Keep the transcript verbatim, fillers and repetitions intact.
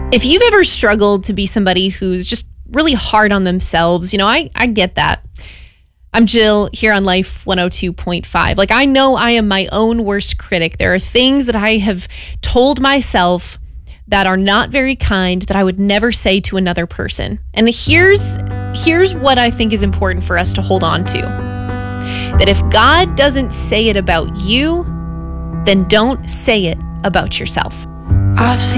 If you've ever struggled to be somebody who's just really hard on themselves, you know, I, I get that. I'm Jill here on Life one oh two point five. Like, I know I am my own worst critic. There are things that I have told myself that are not very kind that I would never say to another person. And here's here's what I think is important for us to hold on to. That if God doesn't say it about you, then don't say it about yourself. I've seen